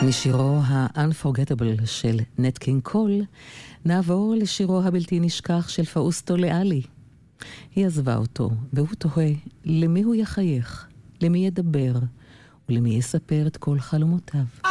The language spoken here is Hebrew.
משירו ה-Unforgettable של נט קינג קול, נעבור לשירו הבלתי נשכח של פאוסטו לאלי. היא עזבה אותו, והוא תוהה למי הוא יחייך, למי ידבר, ולמי יספר את כל חלומותיו.